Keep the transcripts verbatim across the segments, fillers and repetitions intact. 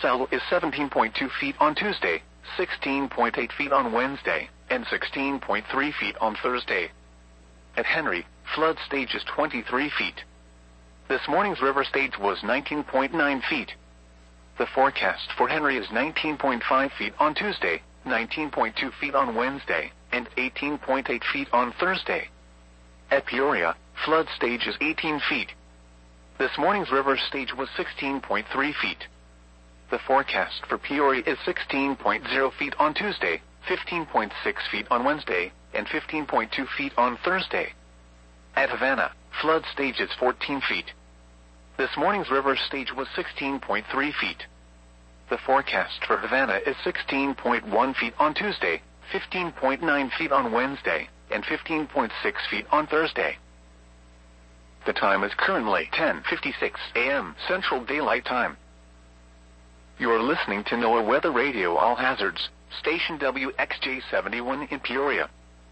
Sal is seventeen point two feet on Tuesday, sixteen point eight feet on Wednesday, and sixteen point three feet on Thursday. At Henry, flood stage is twenty-three feet. This morning's river stage was nineteen point nine feet. The forecast for Henry is nineteen point five feet on Tuesday, nineteen point two feet on Wednesday, and eighteen point eight feet on Thursday. At Peoria, flood stage is eighteen feet. This morning's river stage was sixteen point three feet. The forecast for Peoria is sixteen point zero feet on Tuesday, fifteen point six feet on Wednesday, and fifteen point two feet on Thursday. At Havana, flood stage is fourteen feet. This morning's river stage was sixteen point three feet. The forecast for Havana is sixteen point one feet on Tuesday, fifteen point nine feet on Wednesday, and fifteen point six feet on Thursday. The time is currently ten fifty-six a m Central Daylight Time. You are listening to NOAA Weather Radio All Hazards, station W X J seventy-one in Peoria.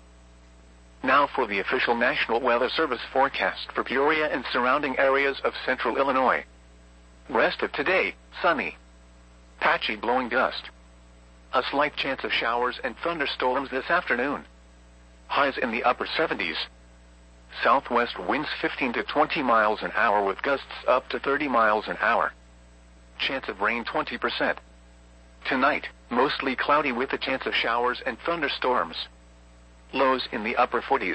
Now for the official National Weather Service forecast for Peoria and surrounding areas of central Illinois. Rest of today, sunny. Patchy blowing dust. A slight chance of showers and thunderstorms this afternoon. Highs in the upper seventies. Southwest winds fifteen to twenty miles an hour with gusts up to thirty miles an hour. Chance of rain twenty percent. Tonight, mostly cloudy with a chance of showers and thunderstorms. Lows in the upper forties.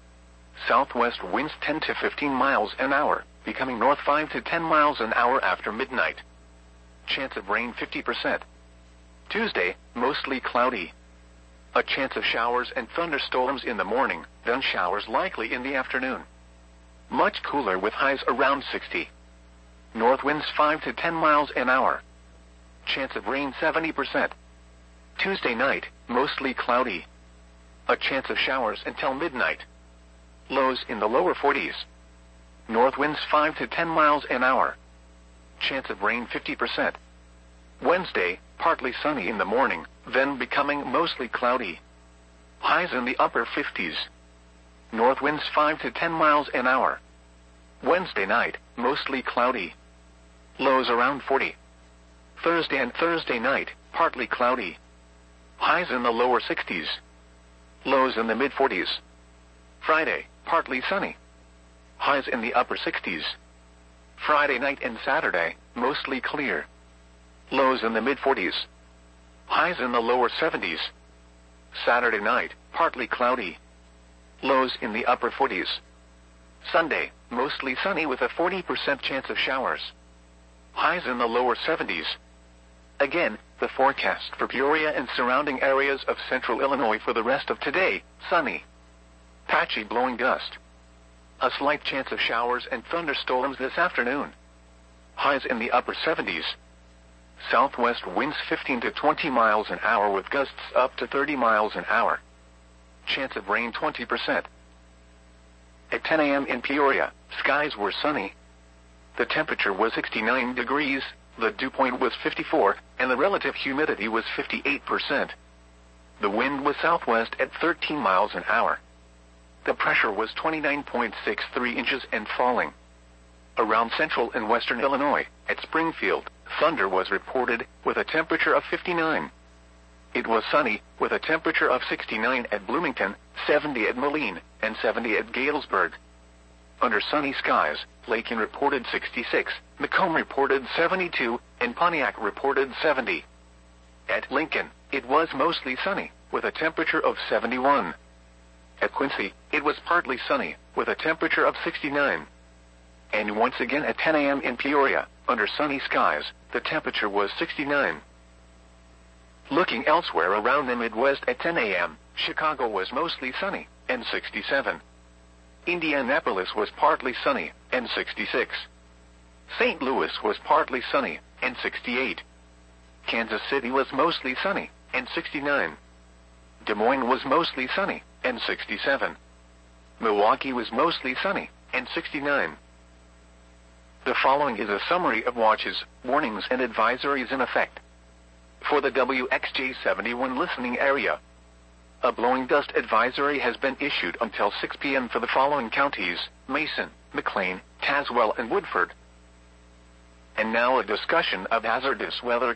Southwest winds ten to fifteen miles an hour, becoming north five to ten miles an hour after midnight. Chance of rain fifty percent. Tuesday, mostly cloudy. A chance of showers and thunderstorms in the morning, then showers likely in the afternoon. Much cooler with highs around sixty. North winds five to ten miles an hour. Chance of rain seventy percent. Tuesday night, mostly cloudy. A chance of showers until midnight. Lows in the lower forties. North winds five to ten miles an hour. Chance of rain fifty percent. Wednesday, partly sunny in the morning, then becoming mostly cloudy. Highs in the upper fifties. North winds five to ten miles an hour. Wednesday night, mostly cloudy. Lows around forty. Thursday and Thursday night, partly cloudy. Highs in the lower sixties. Lows in the mid forties. Friday, partly sunny. Highs in the upper sixties. Friday night and Saturday, mostly clear. Lows in the mid forties. Highs in the lower seventies. Saturday night, partly cloudy. Lows in the upper forties. Sunday, mostly sunny with a forty percent chance of showers. Highs in the lower seventies. Again, the forecast for Peoria and surrounding areas of central Illinois for the rest of today, sunny. Patchy blowing dust. A slight chance of showers and thunderstorms this afternoon. Highs in the upper seventies. Southwest winds fifteen to twenty miles an hour with gusts up to thirty miles an hour. Chance of rain twenty percent. At ten a m in Peoria, skies were sunny. The temperature was sixty-nine degrees, the dew point was fifty-four, and the relative humidity was fifty-eight percent. The wind was southwest at thirteen miles an hour. The pressure was twenty-nine point six three inches and falling. Around central and western Illinois, at Springfield, thunder was reported, with a temperature of fifty-nine. It was sunny, with a temperature of sixty-nine at Bloomington, seventy at Moline, and seventy at Galesburg. Under sunny skies, Lakin reported sixty-six, Macomb reported seventy-two, and Pontiac reported seventy. At Lincoln, it was mostly sunny, with a temperature of seventy-one. At Quincy, it was partly sunny, with a temperature of sixty-nine. And once again at ten a m in Peoria, under sunny skies, the temperature was sixty-nine. Looking elsewhere around the Midwest at ten a m, Chicago was mostly sunny, and sixty-seven. Indianapolis was partly sunny, and sixty-six. Saint Louis was partly sunny, and sixty-eight. Kansas City was mostly sunny, and sixty-nine. Des Moines was mostly sunny, and sixty-seven. Milwaukee was mostly sunny, and sixty-nine. The following is a summary of watches, warnings, and advisories in effect. For the W X J seventy-one listening area, a blowing dust advisory has been issued until six p m for the following counties: Mason, McLean, Tazewell, and Woodford. And now a discussion of hazardous weather